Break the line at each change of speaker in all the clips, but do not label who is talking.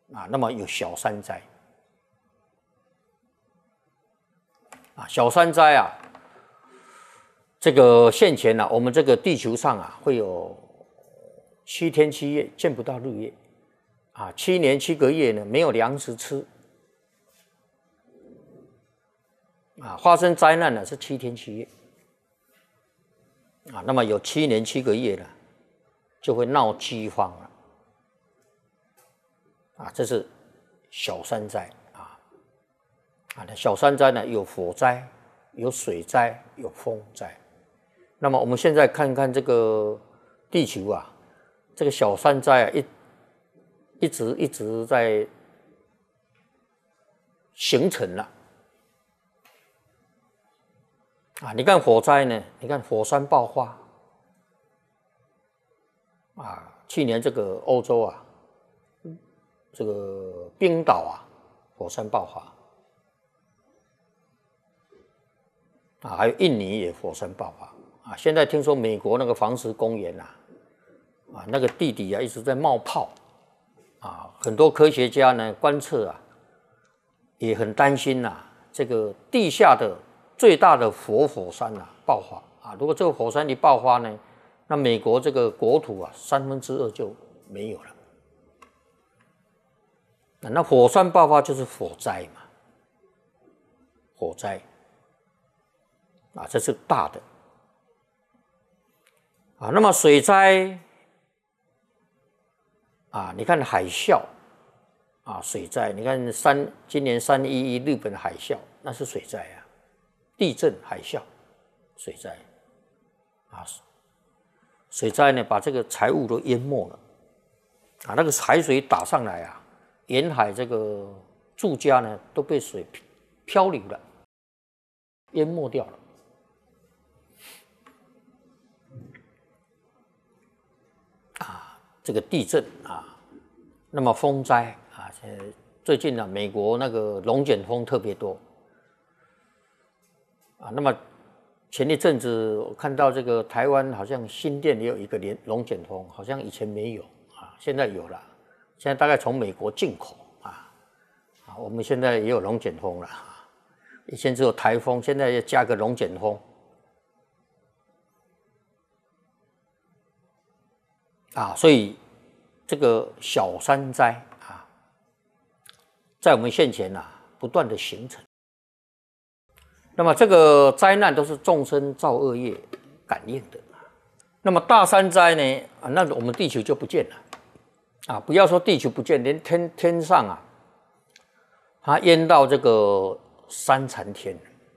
那么有小山灾小山灾这个现前我们这个地球上会有7天7夜见不到日月7年7个月呢没有粮食吃发生灾难呢是7天7夜那么有7年7个月呢就会闹饥荒了这是小山灾小山灾呢有火灾有水灾有风灾那么我们现在看看这个地球这个小山灾一直在形成了你看火灾呢，你看火山爆发去年这个欧洲这个冰岛火山爆发还有印尼也火山爆发现在听说美国那个黄石公园那个地底一直在冒泡很多科学家呢观测也很担心这个地下的最大的活火山爆发如果这个火山一爆发呢，那美国这个国土2/3就没有了。那火山爆发就是火灾嘛，火灾这是大的那么水灾你看海啸水灾，你看今年311日本海啸那是水灾地震海啸水灾水灾呢把这个财物都淹没了那个海水打上来沿海这个住家呢都被水漂流了，淹没掉了这个地震那么风灾最近美国那个龙卷风特别多那么前一阵子我看到这个台湾好像新店也有一个龙卷风，好像以前没有现在有了，现在大概从美国进口我们现在也有龙卷风了以前只有台风，现在要加个龙卷风所以这个小山灾在我们现前不断的形成。那么这个灾难都是众生造恶业感应的。那么大山灾呢那我们地球就不见了不要说地球不见，连天上它淹到这个三禅天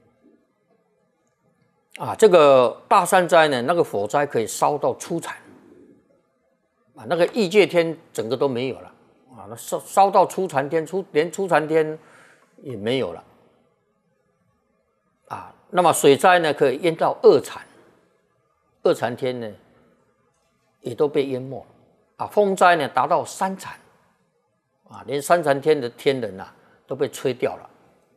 这个大山灾呢，那个火灾可以烧到初禅那个异界天整个都没有了那烧到初禅天，连初禅天也没有了那么水灾呢可以淹到二禅，二禅天呢也都被淹没了风灾呢达到三禅连三禅天的天人都被吹掉了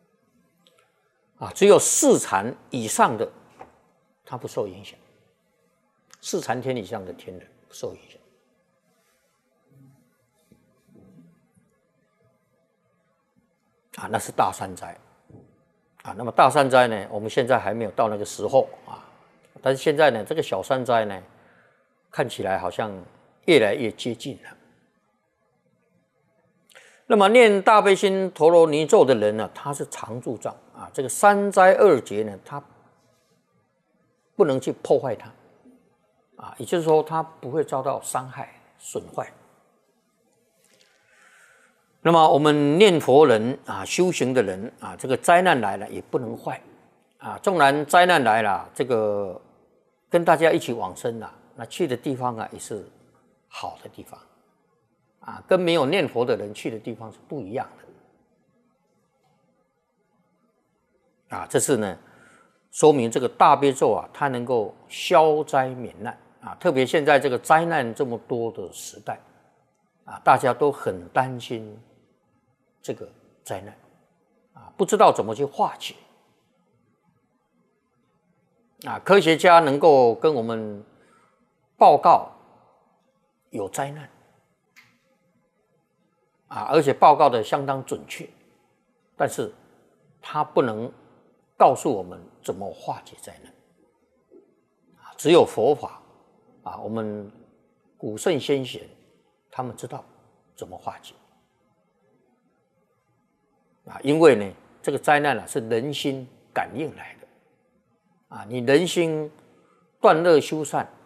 只有四禅以上的它不受影响，四禅天以上的天人不受影响那是大山灾那么大山灾呢，我们现在还没有到那个时候但是现在呢，这个小山灾呢，看起来好像越来越接近了。那么念大悲心陀罗尼咒的人呢，他是常住障这个三灾二劫呢，他不能去破坏它也就是说，他不会遭到伤害损坏。那么我们念佛人修行的人这个灾难来了也不能坏纵然灾难来了，这个跟大家一起往生那去的地方也是好的地方跟没有念佛的人去的地方是不一样的这是呢说明这个大悲咒它能够消灾免难特别现在这个灾难这么多的时代大家都很担心这个灾难不知道怎么去化解科学家能够跟我们报告有灾难而且报告的相当准确，但是它不能告诉我们怎么化解灾难。只有佛法我们古圣先贤他们知道怎么化解因为呢，这个灾难是人心感应来的你人心断恶修善